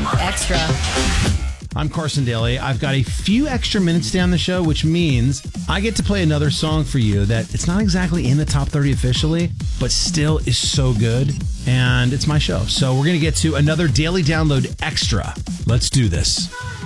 Extra. I'm Carson Daly. I've got a few extra minutes today on the show, which means I get to play another song for you that it's not exactly in the top 30 officially, but still is so good. And it's my show. So we're going to get to another Daily Download Extra. Let's do this.